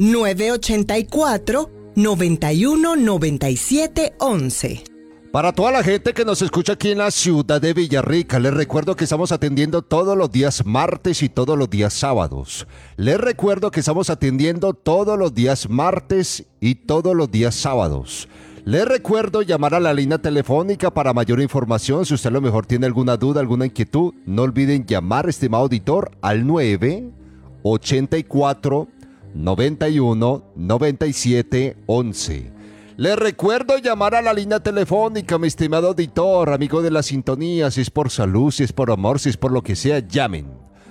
984-919711. Para toda la gente que nos escucha aquí en la ciudad de Villarrica, les recuerdo que estamos atendiendo todos los días martes y todos los días sábados. Les recuerdo que estamos atendiendo todos los días martes y todos los días sábados. Les recuerdo llamar a la línea telefónica para mayor información. Si usted a lo mejor tiene alguna duda, alguna inquietud, no olviden llamar, estimado auditor, al 984-91-9711. Les recuerdo llamar a la línea telefónica, mi estimado auditor, amigo de la sintonía, si es por salud, si es por amor, si es por lo que sea, llamen.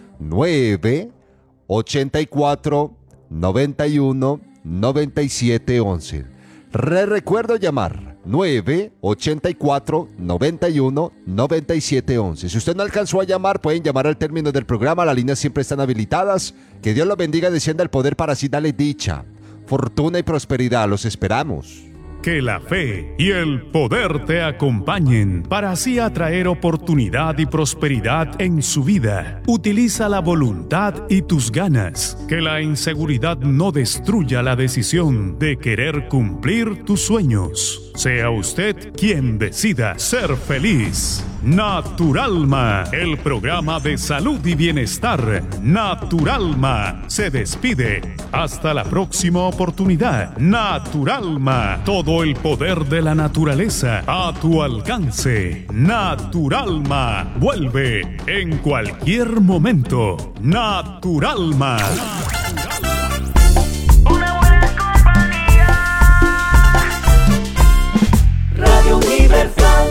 984-91-9711. Les recuerdo llamar 984-91-9711. Si usted no alcanzó a llamar, pueden llamar al término del programa, las líneas siempre están habilitadas. Que Dios los bendiga, descienda el poder para así darle dicha, fortuna y prosperidad. Los esperamos. Que la fe y el poder te acompañen para así atraer oportunidad y prosperidad en su vida. Utiliza la voluntad y tus ganas. Que la inseguridad no destruya la decisión de querer cumplir tus sueños. Sea usted quien decida ser feliz. Naturalma, el programa de salud y bienestar. Naturalma se despide. Hasta la próxima oportunidad. Naturalma, todo el poder de la naturaleza a tu alcance. Naturalma, vuelve en cualquier momento. Naturalma. Una buena compañía. Radio Universal.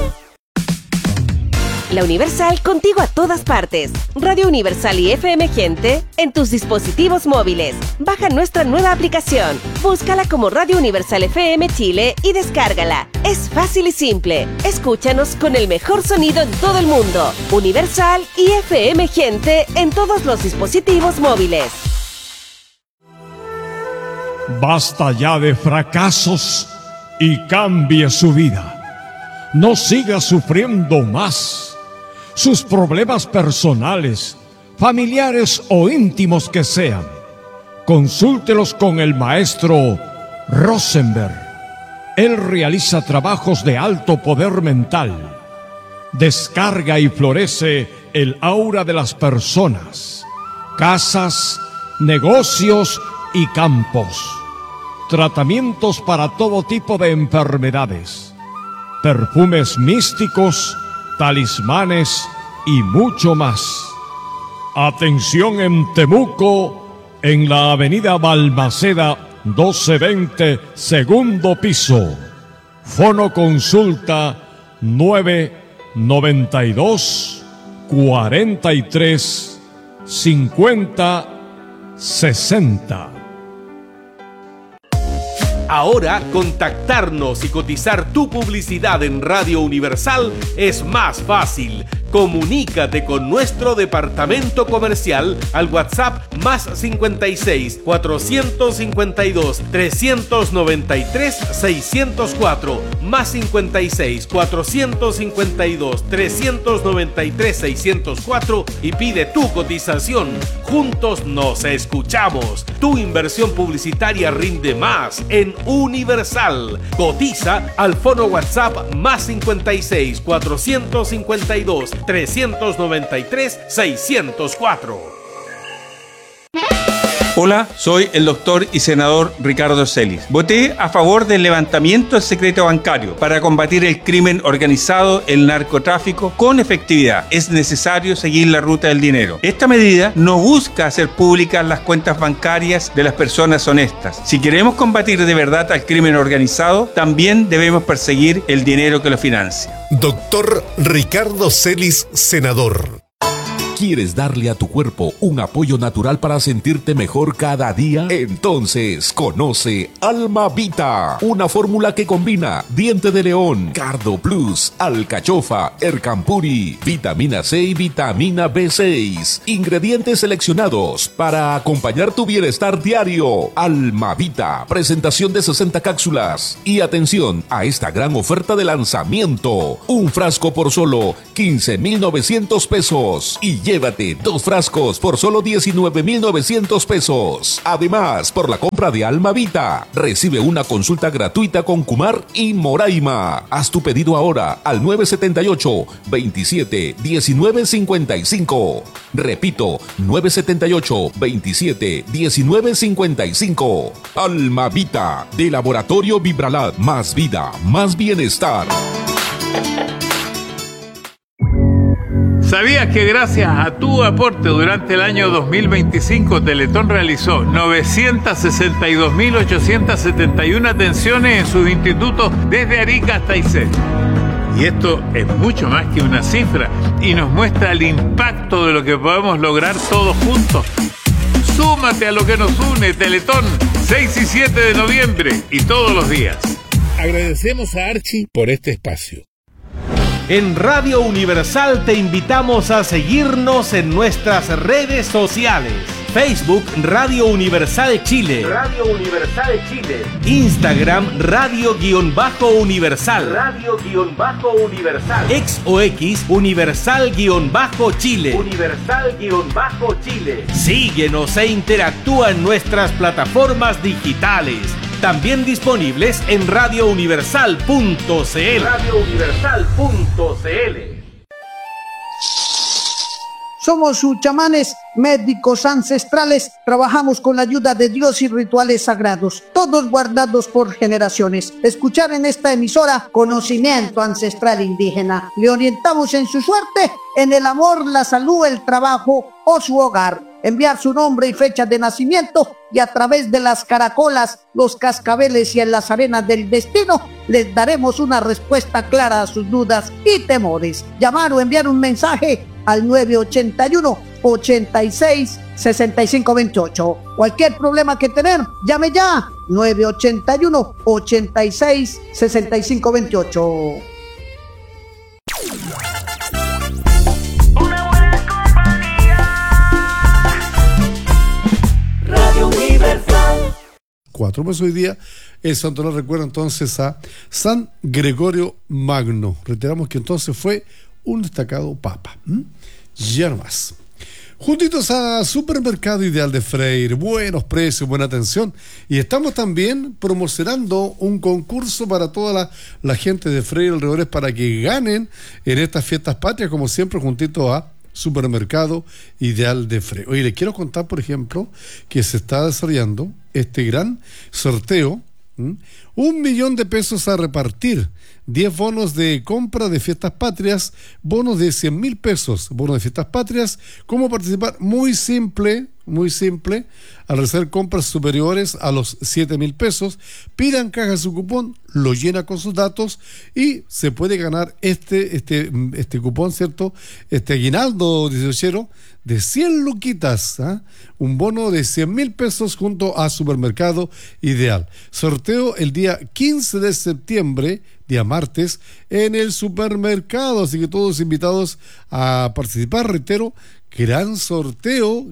La Universal contigo a todas partes. Radio Universal y FM Gente en tus dispositivos móviles. Baja nuestra nueva aplicación. Búscala como Radio Universal FM Chile y descárgala. Es fácil y simple. Escúchanos con el mejor sonido en todo el mundo. Universal y FM Gente en todos los dispositivos móviles. Basta ya de fracasos y cambie su vida. No siga sufriendo más. Sus problemas personales, familiares o íntimos que sean, consúltelos con el maestro Rosenberg. Él realiza trabajos de alto poder mental. Descarga y florece el aura de las personas, casas, negocios y campos. Tratamientos para todo tipo de enfermedades. Perfumes místicos, talismanes y mucho más. Atención en Temuco, en la avenida Balmaceda 1220, segundo piso. Fono consulta 992 43 50 60. Ahora, contactarnos y cotizar tu publicidad en Radio Universal es más fácil. Comunícate con nuestro departamento comercial al WhatsApp más 56 452 393 604 más 56 452 393 604 y pide tu cotización. Juntos nos escuchamos. Tu inversión publicitaria rinde más en Universal. Cotiza al fono WhatsApp más 56 452 393 604. Hola, soy el doctor y senador Ricardo Celis. Voté a favor del levantamiento del secreto bancario para combatir el crimen organizado, el narcotráfico con efectividad. Es necesario seguir la ruta del dinero. Esta medida no busca hacer públicas las cuentas bancarias de las personas honestas. Si queremos combatir de verdad al crimen organizado, también debemos perseguir el dinero que lo financia. Doctor Ricardo Celis, senador. ¿Quieres darle a tu cuerpo un apoyo natural para sentirte mejor cada día? Entonces, conoce Almavita, una fórmula que combina diente de león, Cardo Plus, alcachofa, Ercampuri, vitamina C y vitamina B6. Ingredientes seleccionados para acompañar tu bienestar diario. Almavita, presentación de 60 cápsulas. Y atención a esta gran oferta de lanzamiento. Un frasco por solo 15,900 pesos. Y Llévate 2 frascos por solo 19,900 pesos. Además, por la compra de Almavita, recibe una consulta gratuita con Kumar y Moraima. Haz tu pedido ahora al 978-27-1955. Repito, 978-27-1955. Almavita, de Laboratorio Vibralat. Más vida, más bienestar. ¿Sabías que gracias a tu aporte durante el año 2025 Teletón realizó 962.871 atenciones en sus institutos desde Arica hasta Aysén? Y esto es mucho más que una cifra y nos muestra el impacto de lo que podemos lograr todos juntos. Súmate a lo que nos une, Teletón, 6 y 7 de noviembre y todos los días. Agradecemos a Archie por este espacio. En Radio Universal te invitamos a seguirnos en nuestras redes sociales. Facebook Radio Universal Chile. Radio Universal Chile. Instagram Radio-Universal. Radio-Universal. X o X Universal-Chile. Universal-Chile. Síguenos e interactúa en nuestras plataformas digitales. También disponibles en radiouniversal.cl. Radiouniversal.cl. Somos sus chamanes, médicos ancestrales, trabajamos con la ayuda de Dios y rituales sagrados, todos guardados por generaciones. Escuchar en esta emisora conocimiento ancestral indígena. Le orientamos en su suerte, en el amor, la salud, el trabajo o su hogar. Enviar su nombre y fecha de nacimiento y a través de las caracolas, los cascabeles y en las arenas del destino les daremos una respuesta clara a sus dudas y temores. Llamar o enviar un mensaje al 981-86-6528. Cualquier problema que tener, llame ya. 981-86-6528. Radio Universal. 4, pues hoy día el santoral recuerda entonces a San Gregorio Magno. Reiteramos que entonces fue un destacado papa. Ya no más. Juntitos a Supermercado Ideal de Freire, buenos precios, buena atención. Y estamos también promocionando un concurso para toda la gente de Freire alrededores para que ganen en estas fiestas patrias, como siempre, juntitos a Supermercado Ideal de Freire. Oye, les quiero contar, por ejemplo, que se está desarrollando este gran sorteo. 1.000.000 de pesos a repartir, 10 bonos de compra de fiestas patrias, bonos de 100.000 pesos, bonos de fiestas patrias. ¿Cómo participar? Muy simple, al realizar compras superiores a los 7.000 pesos, pidan caja su cupón, lo llena con sus datos y se puede ganar este cupón, ¿cierto? Este aguinaldo 18 de 100 luquitas, un bono de 100.000 pesos junto a Supermercado Ideal. Sorteo el día 15 de septiembre, día martes, en el supermercado, así que todos invitados a participar. Reitero, gran sorteo,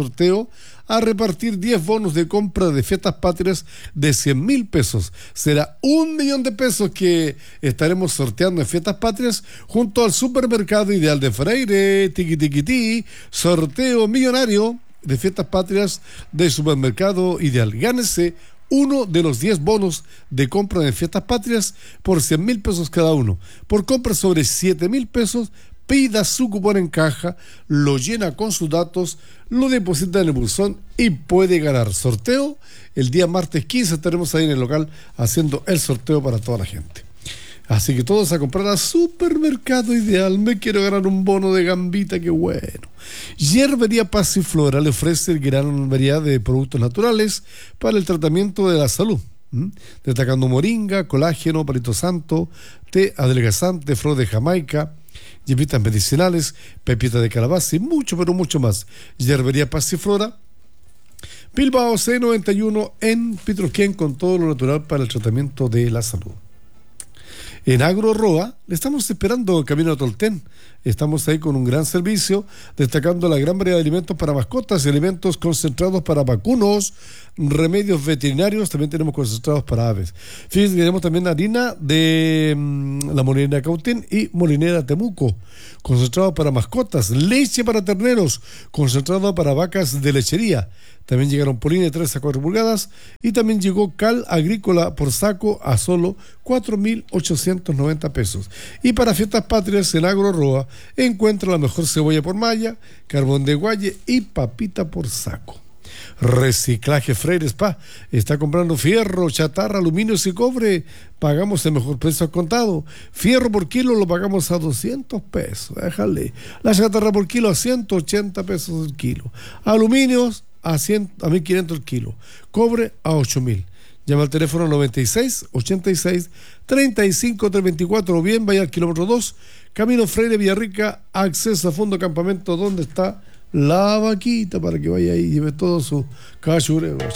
a repartir 10 bonos de compra de fiestas patrias de 100.000 pesos. Será 1.000.000 de pesos que estaremos sorteando en fiestas patrias junto al Supermercado Ideal de Freire. Tiqui, sorteo millonario de fiestas patrias del Supermercado Ideal. Gánese uno de los 10 bonos de compra de fiestas patrias por 100.000 pesos cada uno. Por compra sobre 7.000 pesos, pida su cupón en caja, lo llena con sus datos, lo deposita en el buzón y puede ganar. Sorteo el día martes 15, estaremos ahí en el local haciendo el sorteo para toda la gente. Así que todos a comprar a Supermercado Ideal. Me quiero ganar un bono de gambita, qué bueno. Hierbería Pasiflora le ofrece gran variedad de productos naturales para el tratamiento de la salud, destacando moringa, colágeno, palito santo, té adelgazante, flor de Jamaica, hierbitas medicinales, pepita de calabaza y mucho, pero mucho más. Hierbería Pasiflora, Bilbao C91 en Pitroquén, con todo lo natural para el tratamiento de la salud. En Agro Roa le estamos esperando camino a Tolten, Estamos ahí con un gran servicio, destacando la gran variedad de alimentos para mascotas y alimentos concentrados para vacunos, remedios veterinarios, también tenemos concentrados para aves. Fíjense que tenemos también harina de la molinera Cautín y molinera Temuco, concentrado para mascotas, leche para terneros, concentrado para vacas de lechería. También llegaron polines de 3 a 4 pulgadas y también llegó cal agrícola por saco a solo 4.890 pesos. Y para fiestas patrias en Agro Roa encuentra la mejor cebolla por malla, carbón de guaye y papita por saco. Reciclaje Freire Spa está comprando fierro, chatarra, aluminio y cobre. Pagamos el mejor precio al contado. Fierro por kilo lo pagamos a 200 pesos. Déjale. La chatarra por kilo a 180 pesos el kilo. Aluminios a 1.500 el kilo. Cobre a 8.000. Llama al teléfono 96 86 35 324 o bien vaya al kilómetro 2, Camino Freire Villarrica, acceso a Fondo Campamento, donde está la vaquita, para que vaya ahí y lleve todo su cachureo.